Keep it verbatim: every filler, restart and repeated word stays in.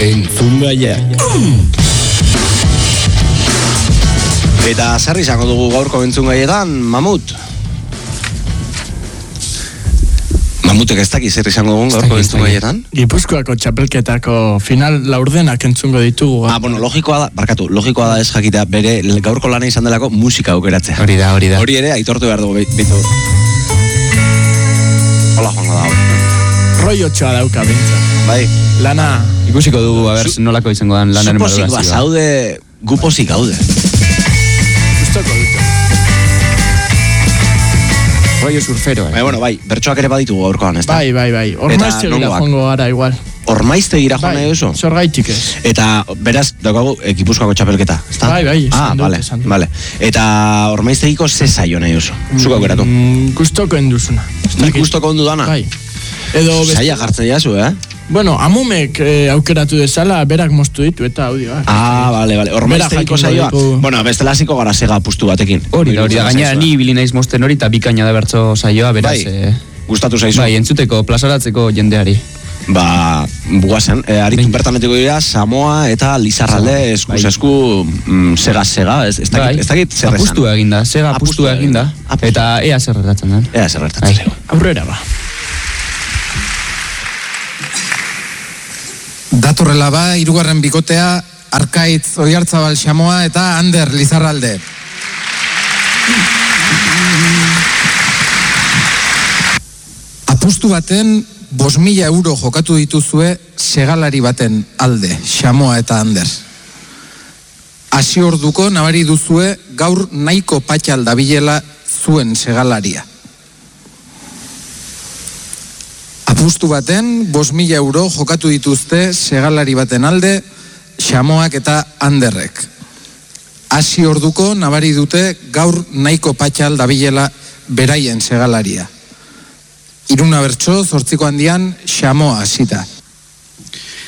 Entzungaia. Eta zer izango dugu gaurko entzungaietan, Mamut? Mamutek ez daki zer izango dugun gaurko entzungaietan? Gipuzkoako txapelketako final laurdenak entzungo ditugu. Ah, bueno, logikoa da, barkatu, logikoa da ez jakitea bere gaurko lana izan delako musika aukeratzea. Hori da, hori da. Hori ere, aitortu behar dugu, bitu. Hola, joango da. Roiotxoa dauka bintza. Bai. Lana... Ikusiko dugu, a ber, nolako izango dan lanaren valorazioa. Zupozik bazaude, gupozik gaude. Gustoko dute. Rollo surfero, eh? Bai, bueno, bai, bertsoak ere baditugu gaurkoan, ez da? Bai, bai, bai. Ormaiztegira joango gara igual. Ormaiztegira joan nahi duzu? Bai, zorgaitik ez. Eta, beraz, daukagu, Gipuzkoako txapelketa, ez da? Bai, bai, ah, esan vale, dut, vale. Eta ormaiztegiko ze zaio nahi duzu? Zuko aukeratu? Mm, gustoko enduzuna. Nik gustoko ondu dana? Bai. Edo... Zaila jartzen jazu, eh? Bueno, amumek eh, aukeratu dezala, berak moztu ditu eta audioak. Ah, vale, vale. Ormaiztegiko zaioa? Bueno, bestela hasiko gara sega apustu batekin. Hori da, hori da. Gainera ni ibili naiz mosten hori eta bikaina da bertso saioa, beraz... Bai, gustatu zaizu. Bai, entzuteko, plazaratzeko jendeari. Ba, bugazen, e, aritu bertanetiko dira Samoa eta Lizarralde eskuz bai. esku mm, sega-sega, ez, ez dakit, ez dakit zer esan. Apustua eginda, sega apustua eginda, eta ea zer erratzen den. Ea zer erratzen den. Aurrera ba. Datorrela ba, hirugarren bikotea, Arkaitz Oiartzabal Samoa eta Ander Lizarralde. Apustu baten bost mila euro jokatu dituzue segalari baten alde, Samoa eta Ander. Hasi orduko nabari duzue gaur nahiko patxal dabilela zuen segalaria. Apustu baten bost mila euro jokatu dituzte segalari baten alde, Samoak eta Anderrek. Hasi orduko nabari dute gaur nahiko patxal dabilela beraien segalaria. Iruna bertso, zortziko handian, Samoa hasita.